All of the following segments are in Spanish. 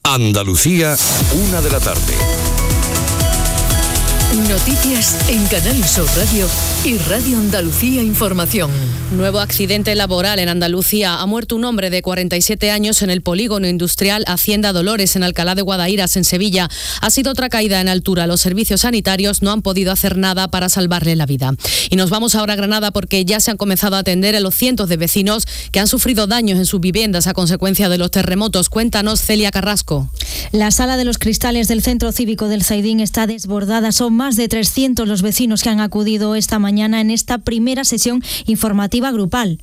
Andalucía, 1 de la tarde. Noticias en Canal Sur Radio y Radio Andalucía Información. Nuevo accidente laboral en Andalucía. Ha muerto un hombre de 47 años en el polígono industrial Hacienda Dolores, en Alcalá de Guadaíras, en Sevilla. Ha sido otra caída en altura. Los servicios sanitarios no han podido hacer nada para salvarle la vida. Y nos vamos ahora a Granada porque ya se han comenzado a atender a los cientos de vecinos que han sufrido daños en sus viviendas a consecuencia de los terremotos. Cuéntanos, Celia Carrasco. La sala de los cristales del Centro Cívico del Zaidín está desbordada. Son más de 300 los vecinos que han acudido esta mañana en esta primera sesión informativa grupal.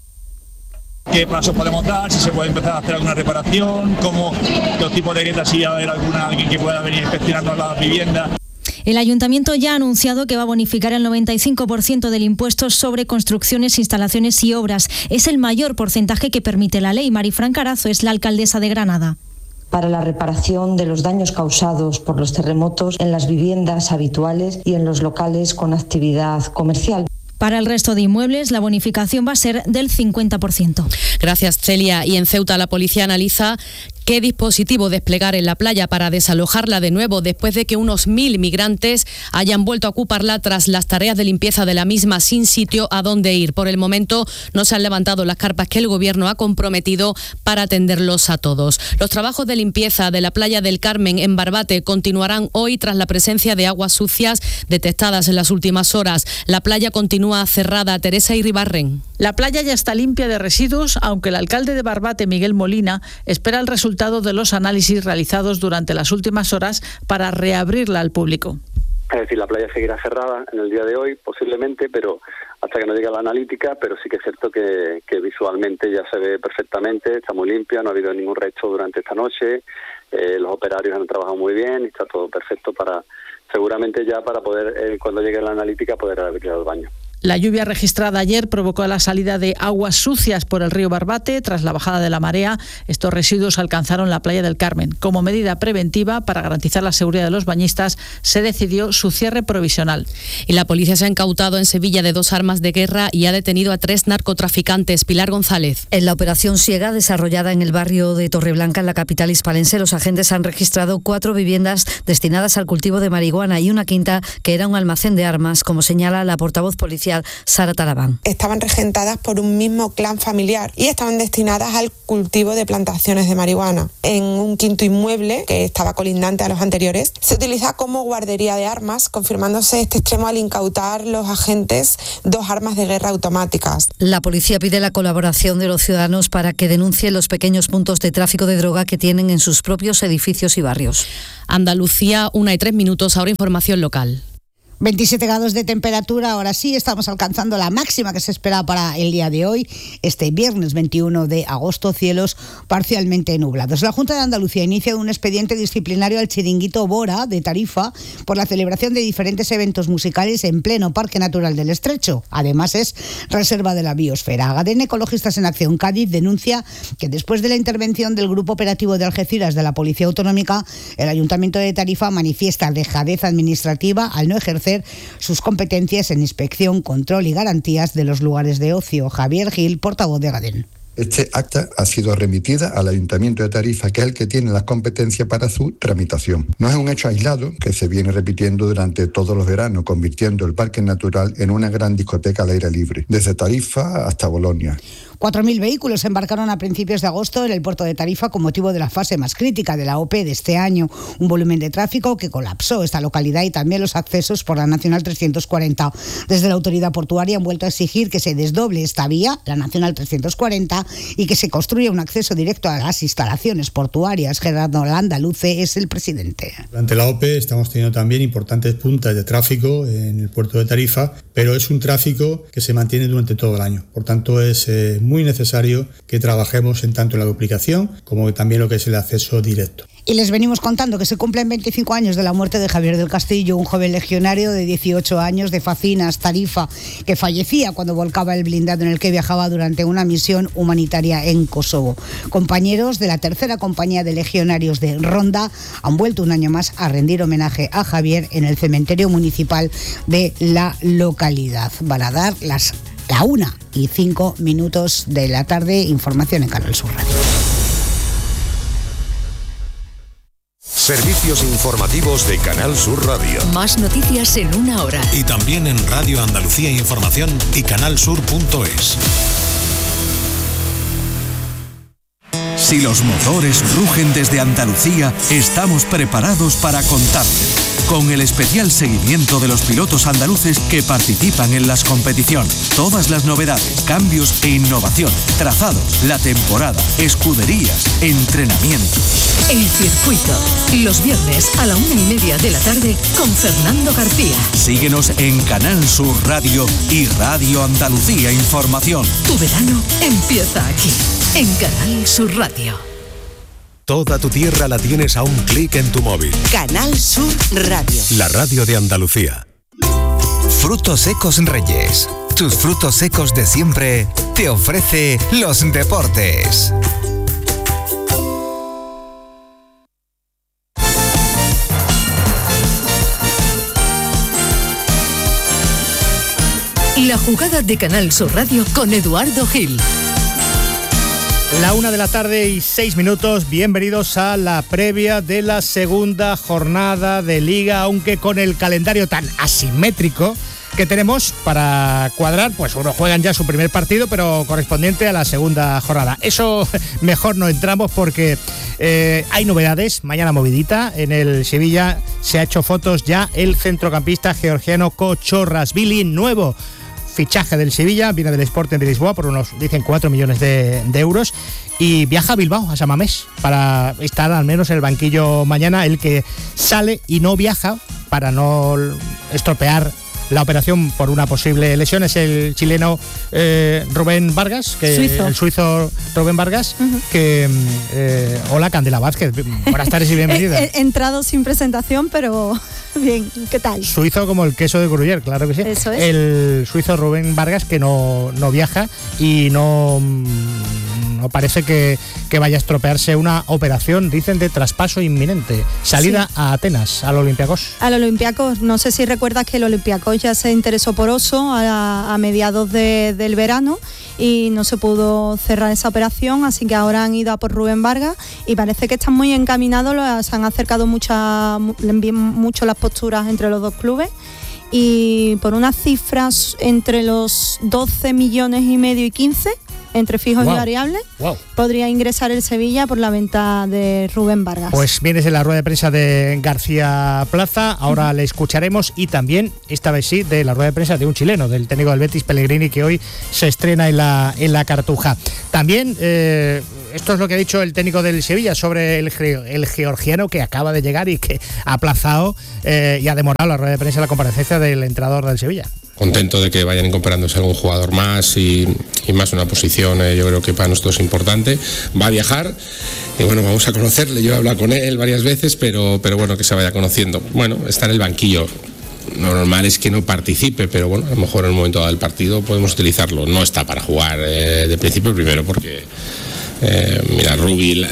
¿Qué pasos podemos dar? Si se puede empezar a hacer alguna reparación, cómo los tipos de grietas, si va a haber alguien que pueda venir inspeccionando las viviendas. El Ayuntamiento ya ha anunciado que va a bonificar el 95% del impuesto sobre construcciones, instalaciones y obras. Es el mayor porcentaje que permite la ley. Marifran Carazo es la alcaldesa de Granada. Para la reparación de los daños causados por los terremotos en las viviendas habituales y en los locales con actividad comercial. Para el resto de inmuebles, la bonificación va a ser del 50%. Gracias, Celia. Y en Ceuta, la policía analiza qué dispositivo desplegar en la playa para desalojarla de nuevo después de que unos 1.000 migrantes hayan vuelto a ocuparla tras las tareas de limpieza de la misma sin sitio a dónde ir. Por el momento no se han levantado las carpas que el Gobierno ha comprometido para atenderlos a todos. Los trabajos de limpieza de la playa del Carmen en Barbate continuarán hoy tras la presencia de aguas sucias detectadas en las últimas horas. La playa continúa cerrada. Teresa Iribarren. La playa ya está limpia de residuos, aunque el alcalde de Barbate, Miguel Molina, espera el resultado de los análisis realizados durante las últimas horas para reabrirla al público. Es decir, la playa seguirá cerrada en el día de hoy, posiblemente, pero hasta que no llegue la analítica, pero sí que es cierto que visualmente ya se ve perfectamente, está muy limpia, no ha habido ningún resto durante esta noche, los operarios han trabajado muy bien y está todo perfecto para, seguramente ya para poder, cuando llegue la analítica, poder abrir el baño. La lluvia registrada ayer provocó la salida de aguas sucias por el río Barbate. Tras la bajada de la marea, estos residuos alcanzaron la playa del Carmen. Como medida preventiva, para garantizar la seguridad de los bañistas, se decidió su cierre provisional. Y la policía se ha incautado en Sevilla de 2 armas de guerra y ha detenido a 3 narcotraficantes. Pilar González. En la operación Siega, desarrollada en el barrio de Torreblanca, en la capital hispalense, los agentes han registrado 4 viviendas destinadas al cultivo de marihuana y una quinta que era un almacén de armas, como señala la portavoz policial Sara Talabán. Estaban regentadas por un mismo clan familiar y estaban destinadas al cultivo de plantaciones de marihuana. En un quinto inmueble, que estaba colindante a los anteriores, se utiliza como guardería de armas, confirmándose este extremo al incautar los agentes 2 armas de guerra automáticas. La policía pide la colaboración de los ciudadanos para que denuncien los pequeños puntos de tráfico de droga que tienen en sus propios edificios y barrios. Andalucía, 1:03, ahora información local. 27 grados de temperatura, ahora sí, estamos alcanzando la máxima que se espera para el día de hoy, este viernes 21 de agosto, cielos parcialmente nublados. La Junta de Andalucía inicia un expediente disciplinario al Chiringuito Bora de Tarifa por la celebración de diferentes eventos musicales en pleno Parque Natural del Estrecho. Además es reserva de la biosfera. Agadén Ecologistas en Acción Cádiz denuncia que después de la intervención del Grupo Operativo de Algeciras de la Policía Autonómica, el Ayuntamiento de Tarifa manifiesta dejadez administrativa al no ejercer sus competencias en inspección, control y garantías de los lugares de ocio. Javier Gil, portavoz de Agadén. Este acta ha sido remitida al Ayuntamiento de Tarifa, que es el que tiene las competencias para su tramitación. No es un hecho aislado que se viene repitiendo durante todos los veranos, convirtiendo el Parque Natural en una gran discoteca al aire libre, desde Tarifa hasta Bolonia. 4.000 vehículos embarcaron a principios de agosto en el puerto de Tarifa con motivo de la fase más crítica de la OPE de este año. Un volumen de tráfico que colapsó esta localidad y también los accesos por la Nacional 340. Desde la autoridad portuaria han vuelto a exigir que se desdoble esta vía, la Nacional 340, y que se construya un acceso directo a las instalaciones portuarias. Gerardo Landaluce es el presidente. Durante la OPE estamos teniendo también importantes puntas de tráfico en el puerto de Tarifa, pero es un tráfico que se mantiene durante todo el año. Por tanto, es muy necesario que trabajemos en tanto en la duplicación como también lo que es el acceso directo. Y les venimos contando que se cumplen 25 años de la muerte de Javier del Castillo, un joven legionario de 18 años de Facinas, Tarifa, que fallecía cuando volcaba el blindado en el que viajaba durante una misión humanitaria en Kosovo. Compañeros de la 3ª compañía de legionarios de Ronda han vuelto un año más a rendir homenaje a Javier en el cementerio municipal de la localidad. Van a dar la 1:05 de la tarde. Información en Canal Sur Radio. Servicios informativos de Canal Sur Radio. Más noticias en una hora. Y también en Radio Andalucía Información y canalsur.es. Si los motores rugen desde Andalucía, estamos preparados para contarte. Con el especial seguimiento de los pilotos andaluces que participan en las competiciones. Todas las novedades, cambios e innovación, trazados, la temporada, escuderías, entrenamientos. El circuito. Los viernes a la 1:30 de la tarde con Fernando García. Síguenos en Canal Sur Radio y Radio Andalucía Información. Tu verano empieza aquí, en Canal Sur Radio. Toda tu tierra la tienes a un clic en tu móvil. Canal Sur Radio. La radio de Andalucía. Frutos Secos Reyes. Tus frutos secos de siempre te ofrece los deportes. La jugada de Canal Sur Radio con Eduardo Gil. La 1:06 p.m, bienvenidos a la previa de la segunda jornada de Liga, aunque con el calendario tan asimétrico que tenemos para cuadrar, pues unos juegan ya su primer partido, pero correspondiente a la segunda jornada. Eso mejor no entramos porque hay novedades. Mañana movidita, en el Sevilla se ha hecho fotos ya el centrocampista georgiano Kochorrashvili, nuevo fichaje del Sevilla, viene del Sporting de Lisboa por unos, dicen, 4 millones de euros y viaja a Bilbao, a San Mamés, para estar al menos en el banquillo mañana. El que sale y no viaja para no estropear la operación por una posible lesión es el chileno Rubén Vargas, el suizo Rubén Vargas, que hola Candela Vázquez, buenas tardes y bienvenida. He entrado sin presentación, pero bien, ¿qué tal? Suizo como el queso de Gruyère, claro que sí. Eso es. El suizo Rubén Vargas, que no viaja y no parece que vaya a estropearse una operación, dicen, de traspaso inminente. Salida a Atenas, al Olympiacos. Al Olympiacos, no sé si recuerdas que el Olympiacos ya se interesó por Oso a mediados del verano y no se pudo cerrar esa operación, así que ahora han ido a por Rubén Vargas y parece que están muy encaminados, se han acercado mucho las posturas entre los dos clubes. Y por unas cifras entre los 12 millones y medio y 15 entre fijos y variables, podría ingresar el Sevilla por la venta de Rubén Vargas. Pues vienes de la rueda de prensa de García Plaza, ahora le escucharemos, y también, esta vez sí, de la rueda de prensa de un chileno, del técnico del Betis, Pellegrini, que hoy se estrena en la Cartuja. También, esto es lo que ha dicho el técnico del Sevilla sobre el georgiano que acaba de llegar y que ha aplazado y ha demorado la rueda de prensa, la comparecencia del entrenador del Sevilla. Contento de que vayan incorporándose algún jugador más y más una posición, yo creo que para nosotros es importante. Va a viajar y bueno, vamos a conocerle. Yo he hablado con él varias veces, pero bueno, que se vaya conociendo. Bueno, está en el banquillo. Lo normal es que no participe, pero bueno, a lo mejor en un momento dado del partido podemos utilizarlo. No está para jugar de principio, primero porque mira, Robbie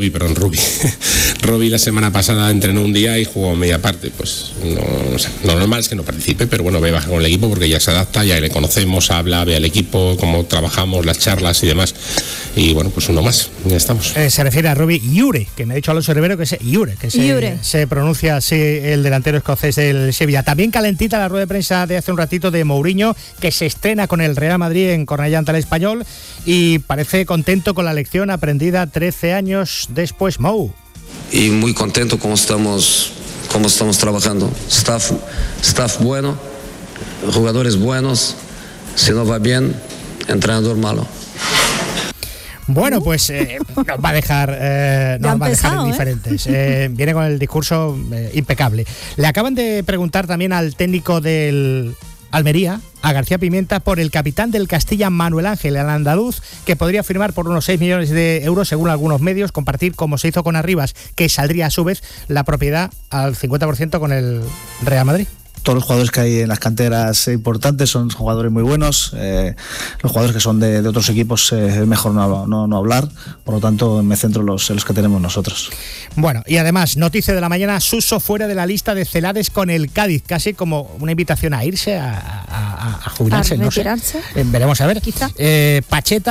la semana pasada entrenó un día y jugó media parte. Pues no sé, lo normal es que no participe, pero bueno, ve baja con el equipo porque ya se adapta, ya le conocemos, habla, ve al equipo, cómo trabajamos, las charlas y demás. Y bueno, pues uno más, ya estamos. Se refiere a Robbie Iure, que me ha dicho Alonso Rivero que es Iure, se pronuncia así, el delantero escocés del Sevilla. También calentita la rueda de prensa de hace un ratito de Mourinho, que se estrena con el Real Madrid en Cornellá ante el Español y parece contento con la lección aprendida 13 años después. Mou. Y muy contento cómo estamos trabajando. Staff bueno, jugadores buenos. Si no va bien, entrenador malo. Bueno, pues nos va a dejar indiferentes. Viene con el discurso impecable. Le acaban de preguntar también al técnico del Almería, a García Pimienta, por el capitán del Castilla, Manuel Ángel, el andaluz, que podría firmar por unos 6 millones de euros, según algunos medios, compartir, como se hizo con Arribas, que saldría a su vez la propiedad al 50% con el Real Madrid. Todos los jugadores que hay en las canteras importantes son jugadores muy buenos. Los jugadores que son de otros equipos es mejor no hablar, por lo tanto me centro en los que tenemos nosotros. Bueno, y además, noticia de la mañana: Suso fuera de la lista de Celades con el Cádiz, casi como una invitación a irse, a jubilarse, ¿A retirarse? No sé. Veremos a ver. Quizá. Pacheta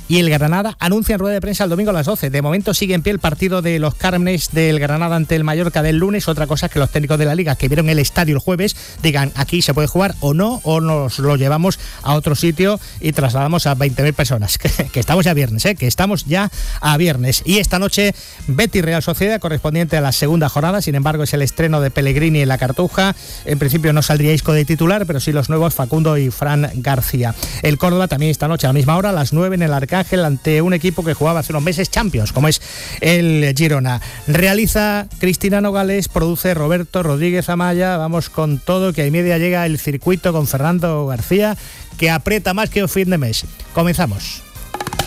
y el Granada anuncian rueda de prensa el domingo a las 12. De momento sigue en pie el partido de los Cármenes del Granada ante el Mallorca del lunes. Otra cosa es que los técnicos de la Liga que vieron el estadio el jueves digan aquí se puede jugar o no, o nos lo llevamos a otro sitio y trasladamos a 20.000 personas. Que estamos ya a viernes, que estamos ya a viernes. Y esta noche Betis Real Sociedad, correspondiente a la segunda jornada. Sin embargo, es el estreno de Pellegrini en la Cartuja. En principio no saldría Isco de titular, pero sí los nuevos Facundo y Fran García. El Córdoba también esta noche a la misma hora, a las 9 en el Arcángel, ante un equipo que jugaba hace unos meses Champions, como es el Girona. Realiza Cristina Nogales, produce Roberto Rodríguez Amaya. Vamos con todo, que a media llega el circuito con Fernando García, que aprieta más que un fin de mes. Comenzamos.